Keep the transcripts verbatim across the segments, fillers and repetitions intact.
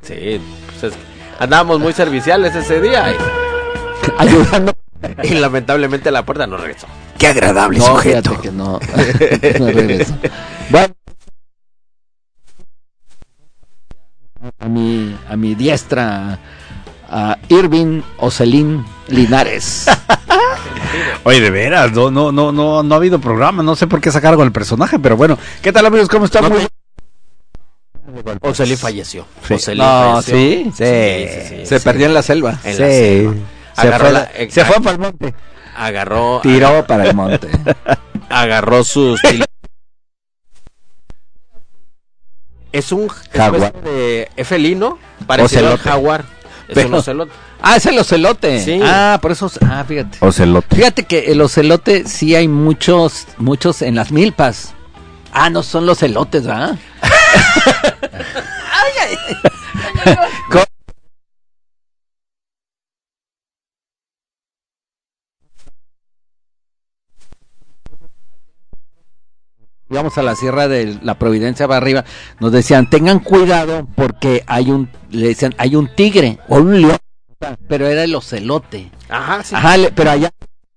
Sí, pues es, andábamos muy serviciales ese día. Y, ayudando. Y lamentablemente la puerta no regresó. Qué agradable no, sujeto. Fíjate que no, no regresó. Bueno, a mi, a mi diestra, a Irving Ocelín Linares. Oye, de veras, no, no, no, no, no ha habido programa, no sé por qué sacar con el personaje, pero bueno. ¿Qué tal, amigos? ¿Cómo están? No, Muy... Ocelín falleció. Sí. Ocelín No, falleció. ¿sí? Sí, sí, sí, Se sí. perdió en la selva. En Sí. la selva. Se Agarró fue, la- se fue para el monte. Agarró, Tiró para el monte. agarró sus til- es un Jaguar. especie de es felino parecido al Ocelote. jaguar. Es Pero- un ocelote. Ah, es el ocelote. Sí. Ah, por eso. Ah, fíjate. Ocelote. Fíjate que el ocelote sí hay muchos, muchos en las milpas. Ah, no son los elotes, ¿verdad? Co- Íbamos a la Sierra de la Providencia para arriba, nos decían, tengan cuidado porque hay un, le decían, hay un tigre o un león, pero era el ocelote. Ajá, sí. Ajá, le- pero allá.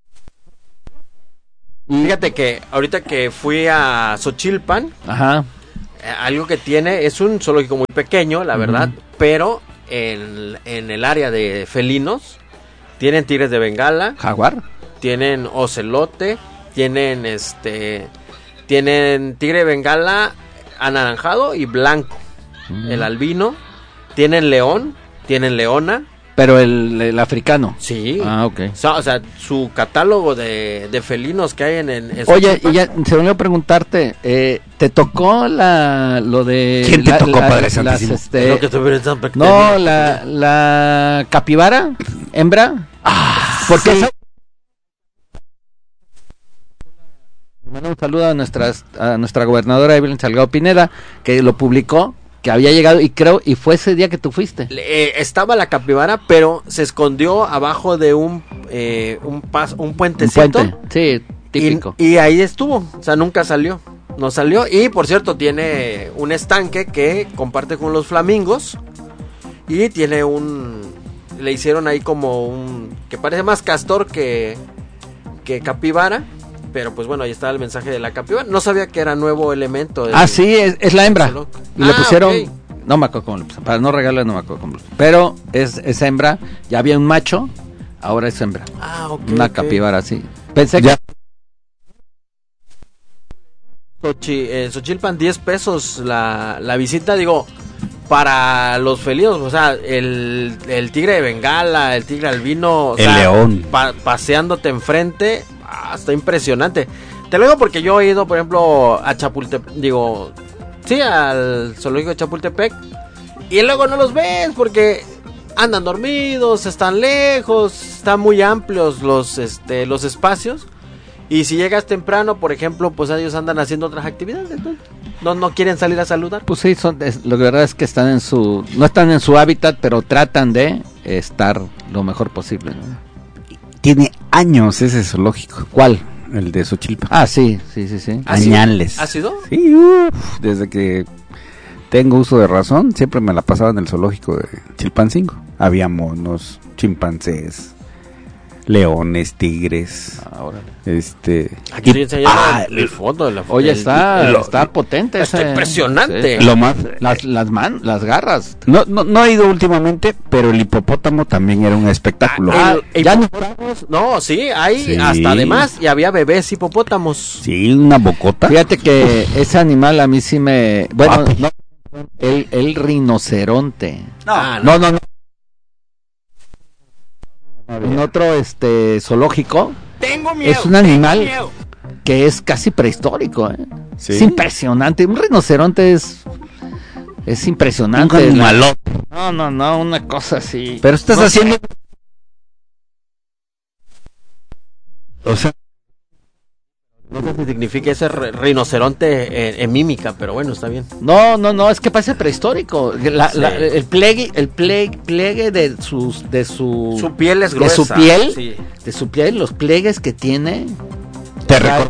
Fíjate que ahorita que fui a Xochilpan, Ajá. eh, algo que tiene es un zoológico muy pequeño, la verdad, Ujú. pero en, en el área de felinos tienen tigres de Bengala, Jaguar. tienen ocelote, tienen este tienen tigre de Bengala anaranjado y blanco, Ujú. el albino, tienen león, tienen leona, Pero el, el africano. sí. Ah, ok. O sea, o sea, su catálogo de, de felinos que hay en, en, en Oye, Xochimilco. y ya se me olvidó preguntarte, eh, ¿te tocó la lo de ¿Quién te la- tocó, la- Padre las, Santísimo? este, Es lo que estoy viendo tan pequeño. no, la la capibara hembra? Ah, Porque sí. esa- Mando un saludo a nuestras a nuestra gobernadora Evelyn Salgado Pineda, que lo publicó, que había llegado y creo y fue ese día que tú fuiste. Eh, estaba la capibara, pero se escondió abajo de un eh, un pas, un Un puentecito. puente, sí, típico. Y, y ahí estuvo, o sea, nunca salió. No salió. Y por cierto, tiene un estanque que comparte con los flamingos. Y tiene un. Le hicieron ahí como un. Que parece más castor que. Que capibara. Pero pues bueno, ahí está el mensaje de la capibara. No sabía que era nuevo elemento. del- Ah, sí, es, es la hembra. del- Y le Ah, pusieron, ok. no me acuerdo cómo le pusieron, para no regalarle no me acuerdo cómo le pusieron. Pero es, es hembra, ya había un macho, ahora es hembra. Ah, ok. Una ok. capibara, sí. Pensé Ya. que Xochi- en Xochilpan diez pesos la, la visita, digo, para los felinos, o sea, el, el tigre de Bengala, el tigre albino, o El sea, león. pa- paseándote enfrente, ah, está impresionante. Te lo digo porque yo he ido, por ejemplo, a Chapultepec, digo, sí, al zoológico de Chapultepec, y luego no los ves porque andan dormidos, están lejos, están muy amplios los, este, los espacios. Y si llegas temprano, por ejemplo, pues ellos andan haciendo otras actividades, ¿no? No, no quieren salir a saludar. pues sí, son, es- lo que verdad es que están en su, no están en su hábitat, pero tratan de estar lo mejor posible, ¿no? Tiene años ese zoológico, ¿Cuál? el de Xochilpa. Ah, sí, sí, sí, sí. ¿Ha sido? Añales. ¿Ha sido? Sí, uf, desde que tengo uso de razón, siempre me la pasaba en el zoológico de Chilpancingo. Había monos, chimpancés, leones, tigres, Ah, órale. este... Aquí estoy enseñando ah, el, el fondo de la Oye, el- está, lo- está potente. está ese- impresionante. sí. Lo más... Las, las man, las garras. No, no, no he ido últimamente, pero el hipopótamo también era un espectáculo. Ah, Ah, el- ya no- hipopótamos, no, sí, hay Sí. hasta además, y había bebés hipopótamos. Sí, una bocota. Fíjate que ese animal a mí sí me, bueno, Guapo. no, el, el rinoceronte. Ah, No, no, no. En otro este zoológico Tengo es un animal que es casi prehistórico, ¿eh? Sí. Es impresionante. Un rinoceronte es es impresionante. Un La- animalote. No, no, no, una cosa así. Pero estás No sé. haciendo... O sea, No sé si significa ese re- rinoceronte en, en mímica, pero bueno, está bien. No, no, no, es que parece prehistórico. La- Sí. la- el pliegue, el pliegue, pliegue de sus, de su, Su piel es de gruesa. su piel, Sí. de su piel, los pliegues que tiene. te O sea, recuerdo...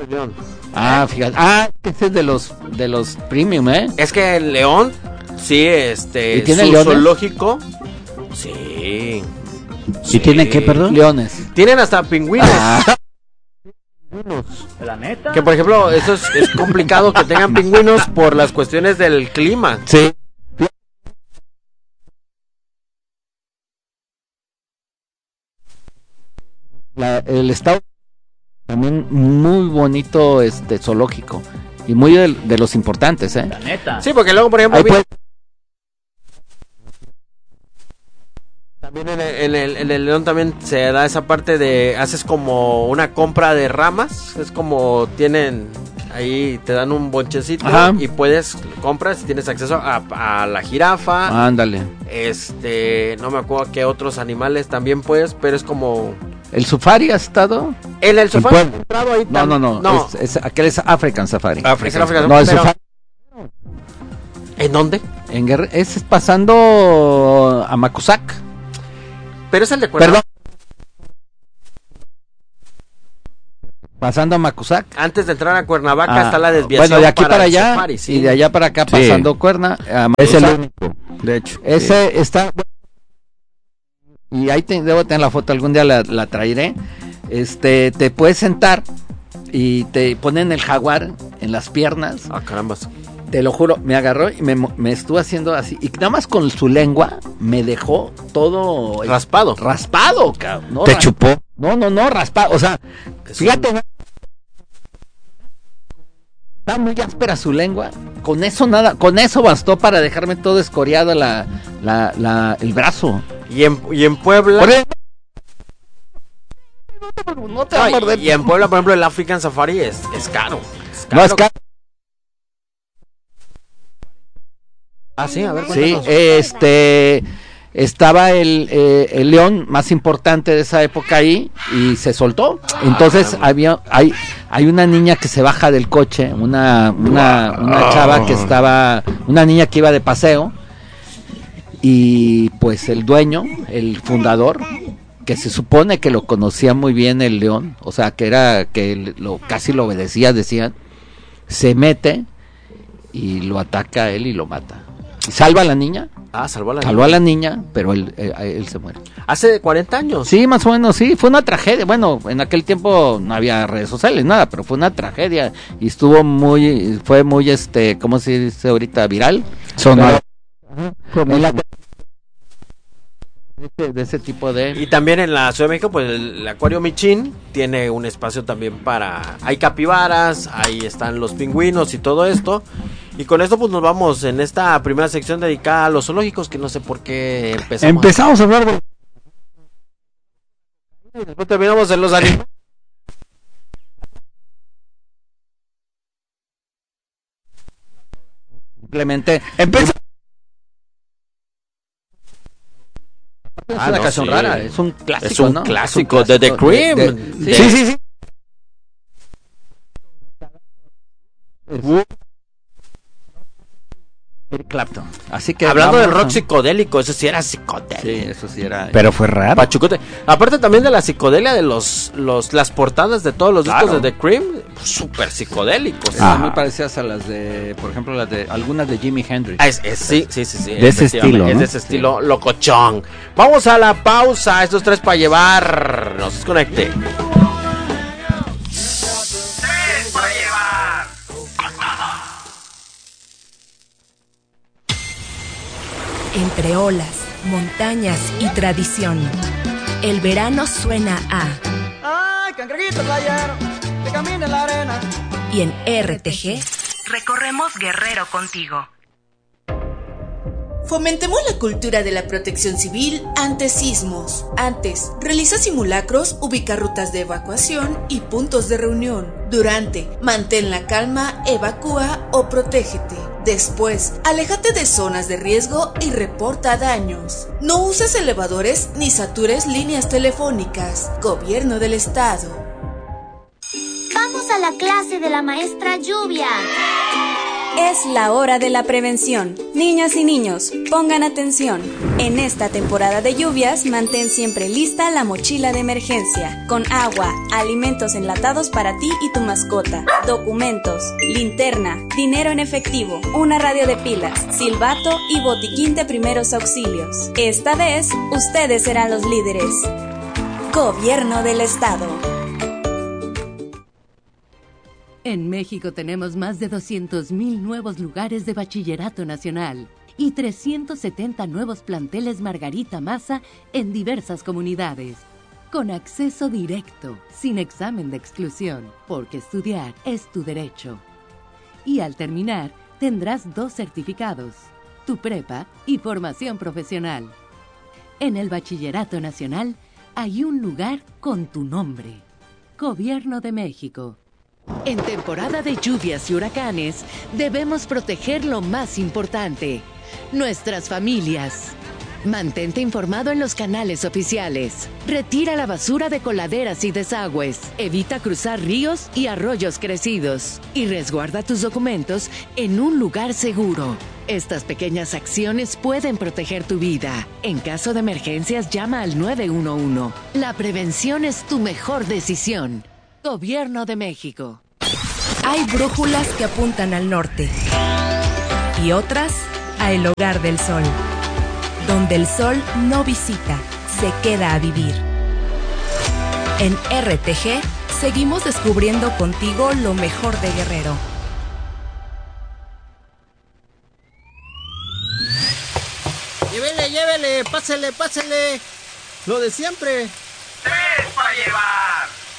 león. Ah, fíjate. Ah, ese es de los de los premium, ¿eh? Es que el león, sí, este, ¿Y tiene su leones? zoológico, sí. ¿Y tiene qué, perdón? Leones. Tienen hasta pingüinos. Ah, La neta. Que por ejemplo, eso es, es complicado que tengan pingüinos por las cuestiones del clima. sí. La- el estado también muy bonito, este zoológico y muy de, de los importantes, ¿eh? La neta. Sí, porque luego, por ejemplo, Ahí vi- puede- también en el, en, el, en el león también se da esa parte de, haces como una compra de ramas, es como tienen, ahí te dan un bonchecito. Ajá. Y puedes, compras y tienes acceso a, a la jirafa, ándale. este, no me acuerdo qué otros animales también puedes, pero es como... ¿El safari ha estado? En el safari pueblo. he entrado ahí No, tam- no, no. no. Es, es- aquel es African Safari. Es el African, No, el pero- safari ¿En dónde? en Guerre- ese es pasando a Macusac. Pero es el de Cuernavaca. Perdón. Pasando a Macusac. Antes de entrar a Cuernavaca Ah, está la desviación. bueno, de aquí para, el allá safari, sí. y de allá para acá Sí. pasando Cuerna. a Es el Macusac. único, de hecho. Ese está. Y ahí te- debo tener la foto, algún día la, la traeré. Este, te puedes sentar y te ponen el jaguar en las piernas. Ah, caramba. Te lo juro, me agarró y me, mo- me estuvo haciendo así. Y nada más con su lengua me dejó todo el- Raspado. raspado, cabrón. No, ¿Te ra- chupó? No, no, no, raspado. O sea, Es fíjate, un- ¿no? Está muy áspera su lengua. Con eso nada, con eso bastó para dejarme todo escoriado la, la, la, el brazo. Y en, y en Puebla. Por eso- no te va a No, morder. y, y en Puebla, por ejemplo, el African Safari es, es caro. Es No, es caro. que Ah, sí, a ver, sí, cuéntanos. este estaba el, eh, el león más importante de esa época ahí y se soltó. Entonces caramba. había hay hay una niña que se baja del coche, una una, una chava que estaba, una niña que iba de paseo y pues el dueño, el fundador, que se supone que lo conocía muy bien el león, o sea, que era que lo casi lo obedecía, decían, se mete y lo ataca a él y lo mata. Y salva a la niña, Ah, salvó a la salvó a la niña, pero él, él, él se muere. Hace cuarenta años. Sí, más o menos, sí, fue una tragedia. Bueno, en aquel tiempo no había redes sociales, nada, pero fue una tragedia y estuvo muy, fue muy, este, ¿cómo se dice ahorita? Viral. Sonó. En la- de, ese, de ese tipo de... Y también en la Ciudad de México, pues el, el Acuario Michín tiene un espacio también para... Hay capibaras, ahí están los pingüinos y todo esto. Y con esto pues nos vamos en esta primera sección dedicada a los zoológicos, que no sé por qué empezamos. Empezamos a hablar de... Después terminamos en los animales. Simplemente empezó. Es Ah, una no, canción sí. rara, es un clásico, Es un ¿no? clásico Es un de The Cream. de- De- de- sí, sí, sí. Eric Clapton. Así que Hablando del vamos rock a- psicodélico, eso sí era psicodélico. Sí, eso sí era. Pero fue raro. Pachucote. Aparte también de la psicodelia de los, los las portadas de todos los Claro. discos de The Cream, súper psicodélicos. Están Ajá. muy parecidas a las de, por ejemplo, las de algunas de Jimi Hendrix. Ah, es- es- sí, sí, sí, sí. De ese efectivamente, estilo, Es ¿no? de ese estilo locochón. Vamos a la pausa, estos tres para llevar. No se desconecte. Entre olas, montañas y tradición, el verano suena a... Ay, cangrejito playero, que camina en la arena. Y en R T G, recorremos Guerrero contigo. Fomentemos la cultura de la protección civil ante sismos. Antes, realiza simulacros, ubica rutas de evacuación y puntos de reunión. Durante, mantén la calma, evacúa o protégete. Después, aléjate de zonas de riesgo y reporta daños. No uses elevadores ni satures líneas telefónicas. Gobierno del Estado. Vamos a la clase de la maestra Lluvia. Es la hora de la prevención. Niñas y niños, pongan atención. En esta temporada de lluvias, mantén siempre lista la mochila de emergencia, con agua, alimentos enlatados para ti y tu mascota, documentos, linterna, dinero en efectivo, una radio de pilas, silbato y botiquín de primeros auxilios. Esta vez, ustedes serán los líderes. Gobierno del Estado. En México tenemos más de doscientos mil nuevos lugares de bachillerato nacional y trescientos setenta nuevos planteles Margarita Maza en diversas comunidades, con acceso directo, sin examen de exclusión, porque estudiar es tu derecho. Y al terminar, tendrás dos certificados, tu prepa y formación profesional. En el bachillerato nacional hay un lugar con tu nombre. Gobierno de México. En temporada de lluvias y huracanes, debemos proteger lo más importante, nuestras familias. Mantente informado en los canales oficiales. Retira la basura de coladeras y desagües. Evita cruzar ríos y arroyos crecidos. Y resguarda tus documentos en un lugar seguro. Estas pequeñas acciones pueden proteger tu vida. En caso de emergencias, llama al nueve uno uno. La prevención es tu mejor decisión. Gobierno de México. Hay brújulas que apuntan al norte y otras a el hogar del sol, donde el sol no visita, se queda a vivir. En R T G seguimos descubriendo contigo lo mejor de Guerrero. Llévele, llévele, pásele, pásele. Lo de siempre.